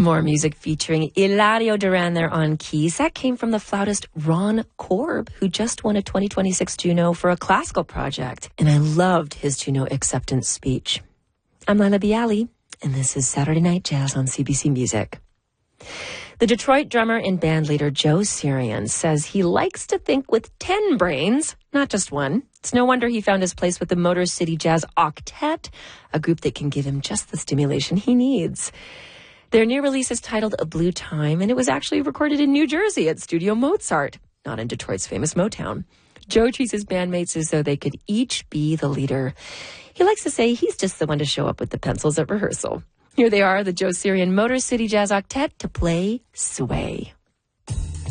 More music featuring Eladio Duran there on keys. That came from the flautist Ron Korb, who just won a 2026 Juno for a classical project. And I loved his Juno acceptance speech. I'm Laila Bialy, and this is Saturday Night Jazz on CBC Music. The Detroit drummer and bandleader Joe Sirian says he likes to think with 10 brains, not just one. It's no wonder he found his place with the Motor City Jazz Octet, a group that can give him just the stimulation he needs. Their new release is titled A Blue Time, and it was actually recorded in New Jersey at Studio Mozart, not in Detroit's famous Motown. Joe treats his bandmates as though they could each be the leader. He likes to say he's just the one to show up with the pencils at rehearsal. Here they are, the Joe Sirian Motor City Jazz Octet, to play Sway.